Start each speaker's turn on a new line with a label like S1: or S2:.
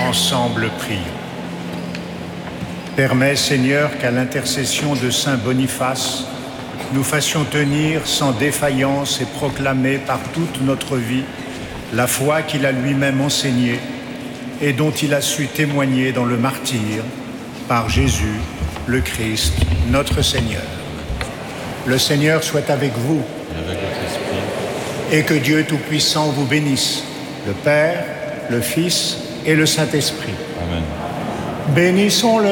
S1: Ensemble, prions. Permets, Seigneur, qu'à l'intercession de saint Boniface, nous fassions tenir sans défaillance et proclamer par toute notre vie la foi qu'il a lui-même enseignée et dont il a su témoigner dans le martyre, par Jésus, le Christ, notre Seigneur. Le Seigneur soit avec vous et que Dieu Tout-Puissant vous bénisse, le Père, le Fils et le Saint-Esprit.
S2: Amen.
S1: Bénissons le